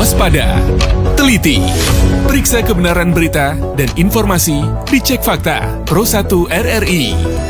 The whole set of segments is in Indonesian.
Waspada, teliti, periksa kebenaran berita dan informasi, dicek fakta. Pro 1 RRI.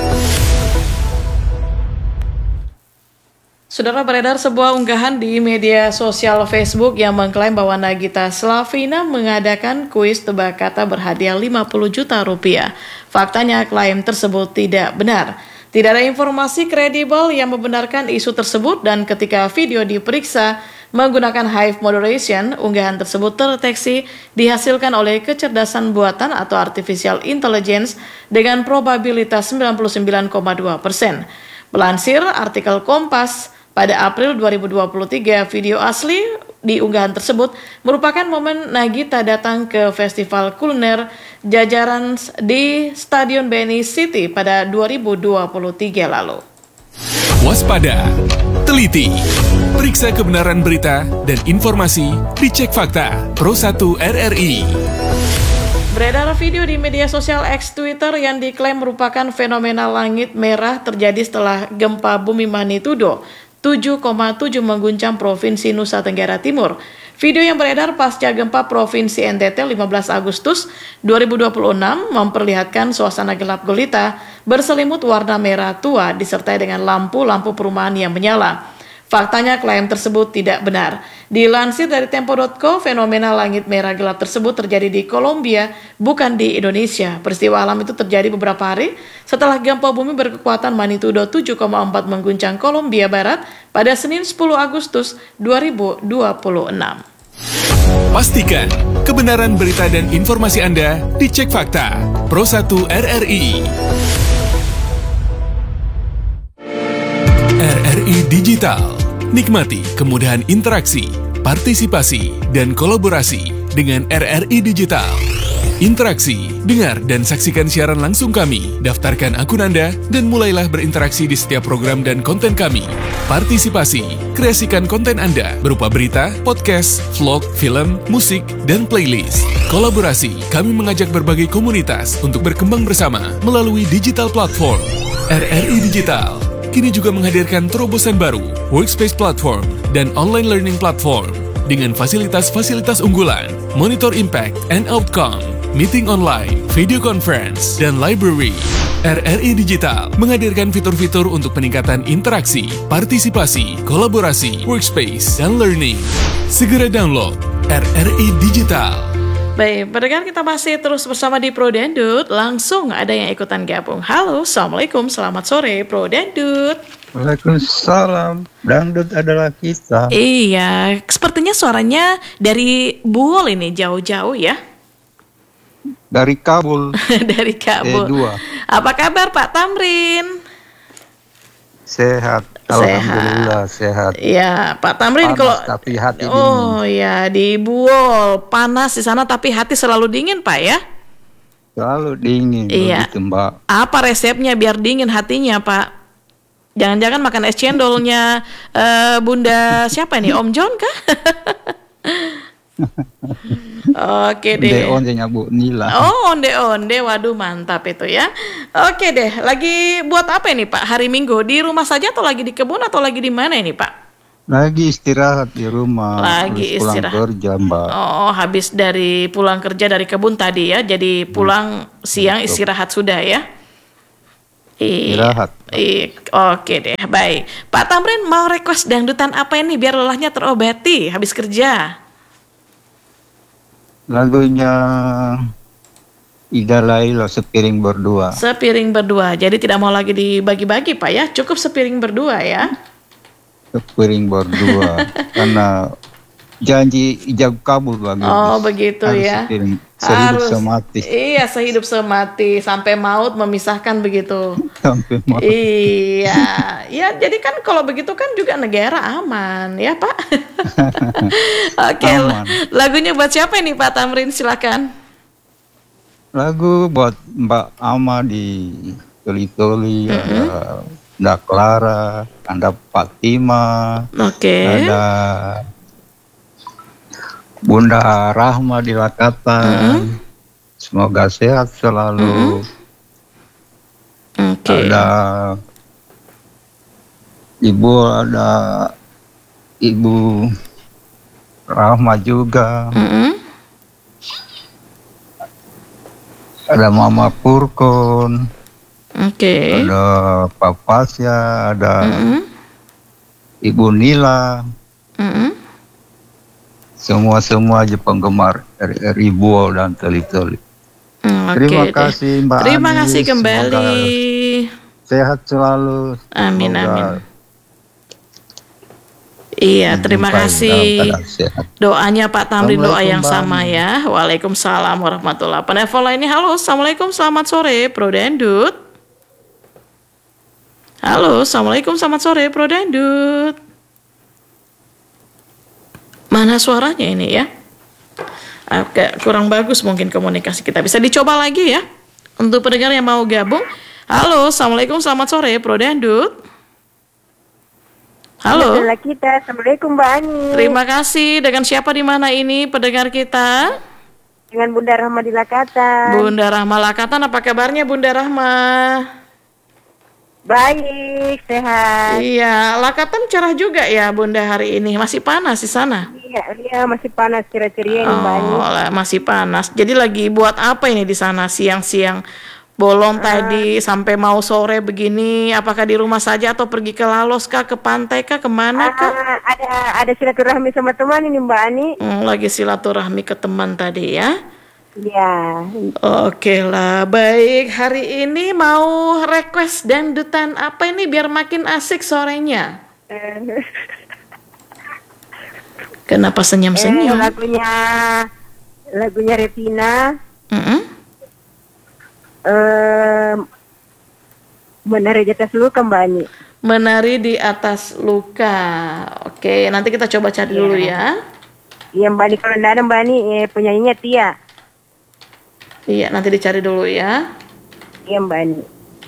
Saudara, beredar sebuah unggahan di media sosial Facebook yang mengklaim bahwa Nagita Slavina mengadakan kuis tebak kata berhadiah 50 juta rupiah. Faktanya, klaim tersebut tidak benar. Tidak ada informasi kredibel yang membenarkan isu tersebut, dan ketika video diperiksa menggunakan Hive Moderation, unggahan tersebut terdeteksi dihasilkan oleh kecerdasan buatan atau artificial intelligence dengan probabilitas 99,2%. Melansir artikel Kompas, pada April 2023, video asli di unggahan tersebut merupakan momen Nagita datang ke festival kuliner jajaran di Stadion BNI City pada 2023 lalu. Waspada, teliti, periksa kebenaran berita dan informasi, dicek fakta. Pro 1 RRI. Beredar video di media sosial X Twitter yang diklaim merupakan fenomena langit merah terjadi setelah gempa bumi magnitudo 7,7 mengguncang Provinsi Nusa Tenggara Timur. Video yang beredar pasca gempa Provinsi NTT 15 Agustus 2026 memperlihatkan suasana gelap gulita berselimut warna merah tua disertai dengan lampu-lampu perumahan yang menyala. Faktanya, klaim tersebut tidak benar. Dilansir dari Tempo.co, fenomena langit merah gelap tersebut terjadi di Kolombia, bukan di Indonesia. Peristiwa alam itu terjadi beberapa hari setelah gempa bumi berkekuatan magnitudo 7,4 mengguncang Kolombia Barat pada Senin 10 Agustus 2026. Pastikan kebenaran berita dan informasi Anda dicek fakta. Pro 1 RRI. RRI Digital. Nikmati kemudahan interaksi, partisipasi, dan kolaborasi dengan RRI Digital. Interaksi, dengar dan saksikan siaran langsung kami, daftarkan akun Anda, dan mulailah berinteraksi di setiap program dan konten kami. Partisipasi, kreasikan konten Anda berupa berita, podcast, vlog, film, musik, dan playlist. Kolaborasi, kami mengajak berbagai komunitas untuk berkembang bersama melalui digital platform. RRI Digital kini juga menghadirkan terobosan baru, workspace platform, dan online learning platform dengan fasilitas-fasilitas unggulan, monitor impact and outcome, meeting online, video conference, dan library. RRI Digital menghadirkan fitur-fitur untuk peningkatan interaksi, partisipasi, kolaborasi, workspace, dan learning. Segera download RRI Digital. Baik, pendengar, kita masih terus bersama di Pro Dendut. Langsung ada yang ikutan gabung. Halo, Assalamualaikum, selamat sore Pro Dendut. Waalaikumsalam, dangdut adalah kita. Iya, sepertinya suaranya dari Buol ini, jauh-jauh ya. Dari Kabul. Dari Kabul. E2. Apa kabar Pak Tamrin? Sehat, alhamdulillah sehat. Ya, Pak Tamrin, Panas, kalau tapi hati oh dingin. ya, di Buol panas di sana tapi hati selalu dingin Pak ya. Selalu dingin. Iya. Begitu, Mbak. Apa resepnya biar dingin hatinya Pak? Jangan-jangan makan es cendolnya Bunda siapa nih, Om John kah? Oke deh. Onde-onde Bu Nila. Oh, onde-onde, waduh mantap itu ya. Oke deh, lagi buat apa ini Pak hari Minggu? Di rumah saja atau lagi di kebun atau lagi di mana ini Pak? Lagi istirahat di rumah. Lagi pulang istirahat. kerja, Mbak. Oh, habis dari pulang kerja dari kebun tadi ya. Jadi pulang siang istirahat sudah ya. Istirahat. Oke deh, baik. Pak Tamrin mau request dangdutan apa ini biar lelahnya terobati habis kerja? Lagunya Ida Lailo, Sepiring Berdua. Sepiring berdua. Jadi tidak mau lagi dibagi-bagi Pak ya. Cukup sepiring berdua ya. Sepiring Berdua. Karena janji ijab kabul bagus. Oh begitu harus ya. Sehidup semati. Iya, sehidup semati sampai maut memisahkan begitu. Sampai mau. Iya, ya jadi kan kalau begitu kan juga negara aman ya Pak. Oke, Aman. lagunya buat siapa ini Pak Tamrin, silakan. Lagu buat Mbak Ama di Toli-Toli, ada Nda Clara, ada Fatima, Oke. ada Bunda Rahma di Lakatan. Semoga sehat selalu. Oke. Ada Ibu Rahma juga. Mm-mm. Ada Mama Purkon. Oke. Ada Pak Pasya, ada Mm-mm. Ibu Nila. Mm-mm. Semua aja penggemar RRI Buol dan Teli-Teli. Terima Oke deh. kasih Mbak Terima Ani. kasih kembali. Semoga sehat selalu. Amin, Semoga amin. Iya, terima dijumpai dalam kasih. keadaan sehat. Doanya Pak Tamrin doa yang Assalamualaikum, sama Bang. ya. Waalaikumsalam warahmatullahi wabarakatuh. Penelpon lainnya, halo, assalamualaikum, selamat sore, Pro Dendut. Halo, assalamualaikum, selamat sore, Pro Dendut. Mana suaranya ini ya? Agak kurang bagus mungkin komunikasi kita. Bisa dicoba lagi ya. Untuk pendengar yang mau gabung. Halo, assalamualaikum, selamat sore, Pro Dendut. Halo. Kita. Assalamualaikum Mbak Ani. Terima kasih. Dengan siapa di mana ini pendengar kita? Dengan Bunda Rahma di Lakatan. Bunda Rahma Lakatan, apa kabarnya Bunda Rahma? Baik, sehat. Iya, Lakatan cerah juga ya Bunda hari ini. Masih panas di sana? Iya, masih panas ceria-ceria ini Mbak Ani. Oh, masih panas. Jadi lagi buat apa ini di sana siang-siang? Bolong tadi sampai mau sore begini. Apakah di rumah saja atau pergi ke Lalos kah, ke pantai kah, kemana kah? Ada silaturahmi sama teman ini Mbak Ani. Lagi silaturahmi ke teman tadi ya. Iya. Oke lah, baik. Hari ini mau request dangdutan apa ini biar makin asik sorenya? Kenapa senyum-senyum? Lagunya Retina. Menari di atas luka Mbak Ani. Menari di atas luka. Oke, nanti kita coba cari dulu ya. Iya Mbak Ani, kalau tidak ada Mbak Ani, penyanyinya Tia. Iya, nanti dicari dulu ya. Iya Mbak Ani.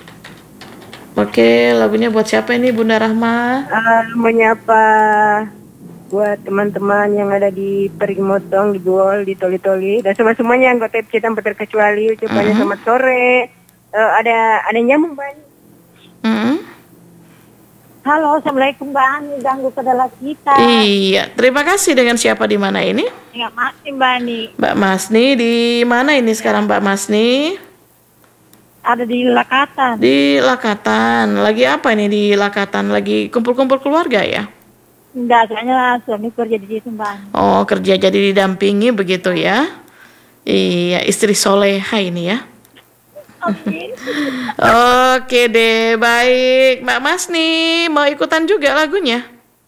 Oke, lagunya buat siapa ini Bunda Rahma? Menyapa buat teman-teman yang ada di Perimotong, di Buol, di Toli-Toli, dan semuanya anggota FC tanpa terkecuali. Ucapannya selamat sore. Ada nyamuk Mbak Ani. Halo, assalamualaikum Mbak Ani, ganggu adalah kita. Iya, terima kasih. Dengan siapa di mana ini? Ya, masih Mbak Ani. Mbak Masni di mana ini sekarang Mbak Masni? Ada di Lakatan. Di Lakatan. Lagi apa ini di Lakatan? Lagi kumpul-kumpul keluarga ya? Enggak, soalnya suami kerja di situ Mbak Ani. Oh, kerja jadi didampingi begitu ya? Iya, istri soleha ini ya. Oke deh, baik. Mbak Masni, mau ikutan juga lagunya?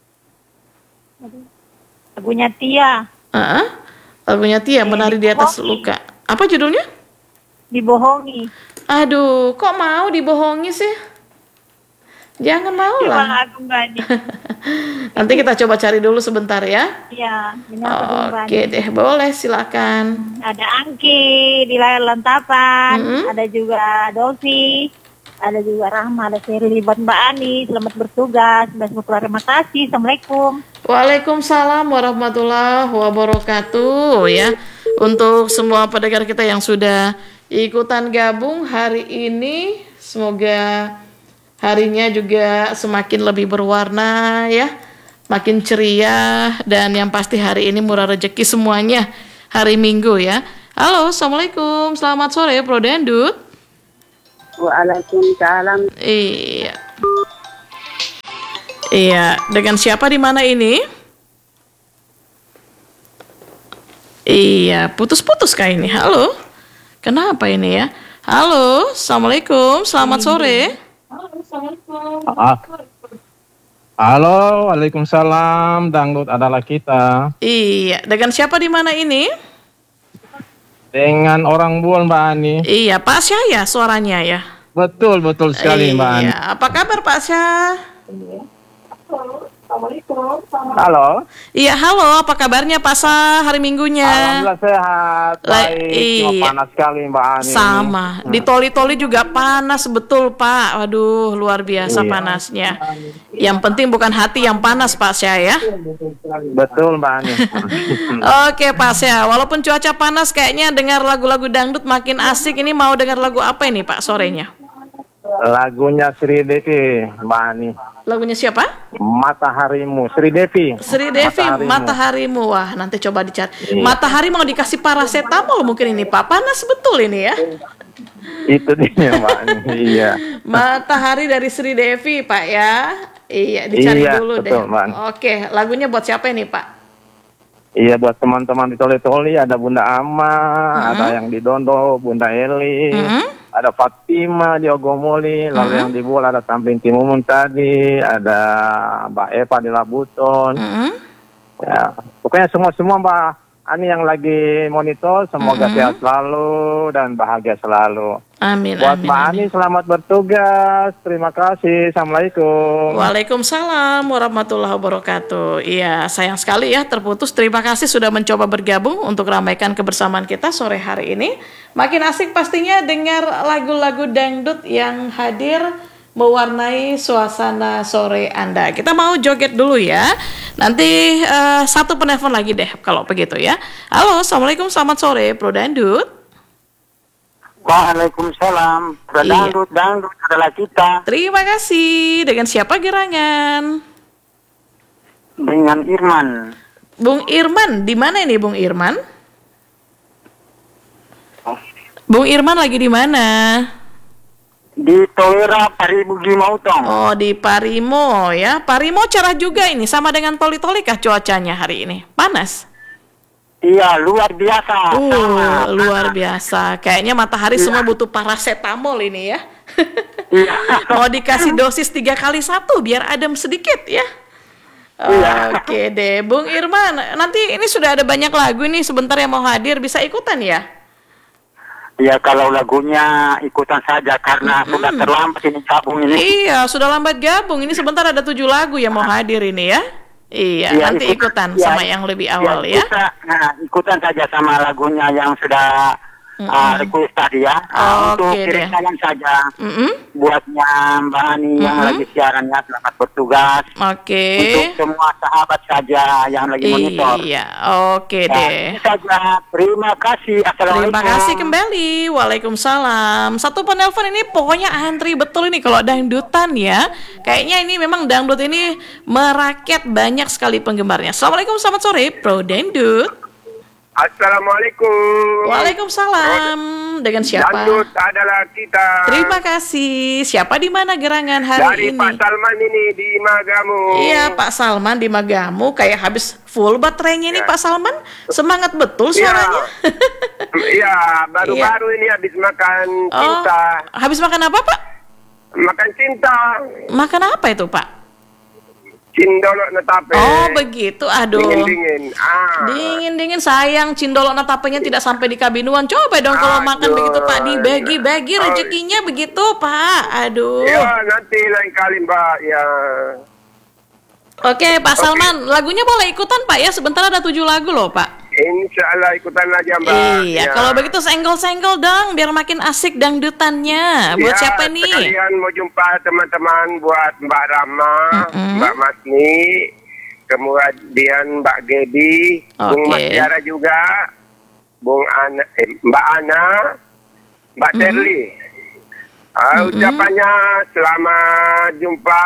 Lagunya Tia. Lagunya Tia, Menari di Atas Luka. Apa judulnya? Dibohongi. Aduh, kok mau dibohongi sih? Jangan mau Coba lah. lagu Mbak Ani. Nanti kita coba cari dulu sebentar ya. Iya, ini apa dulu, Mbak Ani? Oke deh, boleh silakan. Ada Angki di layar lantapan, ada juga Dovi, ada juga Rahma, ada Seri buat Mbak Ani. Selamat bertugas, terima kasih. Assalamualaikum. Waalaikumsalam warahmatullahi wabarakatuh ya. Untuk semua pendengar kita yang sudah ikutan gabung hari ini, semoga harinya juga semakin lebih berwarna ya, makin ceria, dan yang pasti hari ini murah rezeki semuanya, hari Minggu ya. Halo, assalamualaikum, selamat sore Pro Dendut. Waalaikumsalam. Iya. Iya, dengan siapa di mana ini? Iya, putus-putus kayak ini. Halo, kenapa ini ya? Halo, assalamualaikum, selamat sore. Halo, waalaikumsalam. Dangdut adalah kita. Iya, dengan siapa di mana ini? Dengan orang Buol Mbak Ani. Iya, Pak Syah ya suaranya ya. Betul sekali Mbak Ani. Iya, apa kabar Pak Syah? Halo. Iya, halo, apa kabarnya Pak Syah hari Minggunya? Alhamdulillah sehat. Baik. Cuma panas sekali Mbak Ani. Sama, di Toli-Toli juga panas betul Pak. Waduh, luar biasa panasnya. Yang penting bukan hati yang panas Pak Syah ya. Betul Mbak Ani. Oke Pak Syah, walaupun cuaca panas kayaknya dengar lagu-lagu dangdut makin asik. Ini mau dengar lagu apa ini Pak sorenya? Lagunya Sri Devi, Mbak Ani. Lagunya siapa? Mataharimu, Sri Devi. Sri Devi, Mataharimu. Wah, nanti coba dicari. Matahari mau dikasih paracetamol mungkin ini, Pak. Panas betul ini ya. Itu dia, Mbak Ani. Iya. Matahari dari Sri Devi, Pak ya. Iya, dicari dulu betul, deh. Mbak. Oke, lagunya buat siapa ini, Pak? Iya, buat teman-teman di Toli-Toli, ada Bunda Ama, ada yang di Dondo, Bunda Eli, ada Fatima di Ogomoli, lalu yang di Bul ada Tamping Timumun tadi, ada Mbak Eva di Labuton. Ya, pokoknya semua Mbak Ani yang lagi monitor, semoga sehat selalu dan bahagia selalu. Amin. Buat Mbak Ani, selamat bertugas. Terima kasih. Assalamualaikum. Waalaikumsalam warahmatullahi wabarakatuh. Iya, sayang sekali ya terputus. Terima kasih sudah mencoba bergabung untuk ramaikan kebersamaan kita sore hari ini. Makin asik pastinya dengar lagu-lagu dangdut yang hadir mewarnai suasana sore Anda. Kita mau joget dulu ya. Nanti satu penelpon lagi deh kalau begitu ya. Halo, Assalamualaikum, selamat sore Pro Dangdut. Waalaikumsalam. Dangdut adalah kita. Terima kasih. Dengan siapa gerangan? Dengan Irman. Bung Irman, di mana ini Bung Irman? Bung Irman lagi di mana? Di Tolera Parimo Gimautong. Oh, di Parimo ya. Parimo cerah juga ini, sama dengan Toli-Toli kah cuacanya hari ini? Panas? Iya, luar biasa. Luar biasa. Kayaknya matahari semua butuh paracetamol ini ya. Iya. Mau dikasih dosis 3 kali 1 biar adem sedikit ya. Oke deh, Bung Irman. Nanti ini sudah ada banyak lagu nih sebentar yang mau hadir, bisa ikutan ya? Iya, kalau lagunya ikutan saja karena sudah terlambat ini gabung ini. Iya, sudah lambat gabung. Ini sebentar ada 7 lagu yang mau hadir ini ya. Iya, nanti ikutan sama yang lebih awal ya. Ikutan saja sama lagunya yang sudah request tadi ya. Untuk kirim salam saja buatnya Mbak Ani yang lagi siarannya, selamat bertugas. Untuk semua sahabat saja yang lagi monitor. Iya, oke deh. Itu saja. Terima kasih. Assalamualaikum. Terima kasih kembali. Waalaikumsalam. Satu penelpon ini pokoknya antri betul ini kalau dangdutan ya. Kayaknya ini memang dangdut ini merakyat banyak sekali penggemarnya. Assalamualaikum, selamat sore Pro Dangdut. Assalamualaikum. Waalaikumsalam. Dengan siapa? Dangdut adalah kita. Terima kasih. Siapa di mana gerangan hari ini? Dari Pak Salman ini di Magamu. Iya, Pak Salman di Magamu. Kayak habis full baterainya ini Pak Salman. Semangat betul suaranya. Iya, baru-baru ini habis makan cinta. Habis makan apa, Pak? Makan cinta. Makan apa itu, Pak? Cindolok netape. Oh begitu, aduh. Dingin-dingin. Dingin-dingin, sayang cindolok netapenya tidak sampai di kabinuan. Coba dong kalau makan begitu Pak, dibagi-bagi rezekinya begitu Pak. Aduh. Ya nanti lain kali Mbak ya. Oke Pak Salman, lagunya boleh ikutan Pak ya. Sebentar ada 7 lagu loh Pak. Insya Allah ikutan aja Mbak. Iya, kalau begitu senggol-senggol dong biar makin asik dangdutannya. Buat siapa nih? Sekalian mau jumpa teman-teman buat Mbak Rama, Mbak Masni, kemudian Mbak Gedi, Bung Mas Tiara juga, Mbak Ana, Mbak Terli. Ucapannya selamat jumpa.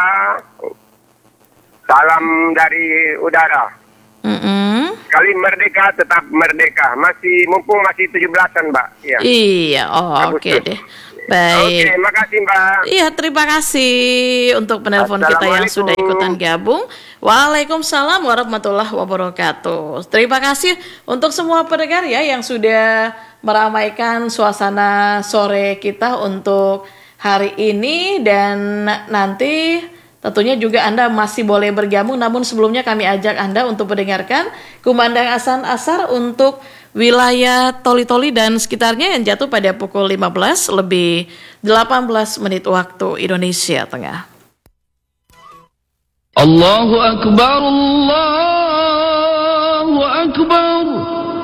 Salam dari udara. Kali merdeka tetap merdeka. Mumpung masih 17-an, Mbak. Ya. Iya, oke deh. Baik. Oke, makasih Mbak. Iya, terima kasih untuk penelpon kita yang sudah ikutan gabung. Waalaikumsalam warahmatullahi wabarakatuh. Terima kasih untuk semua pendengar ya yang sudah meramaikan suasana sore kita untuk hari ini, dan nanti tentunya juga Anda masih boleh bergabung, namun sebelumnya kami ajak Anda untuk mendengarkan kumandang azan asar untuk wilayah Toli-Toli dan sekitarnya yang jatuh pada pukul 15 lebih 18 menit waktu Indonesia Tengah. Allahu Akbar, Allahu Akbar.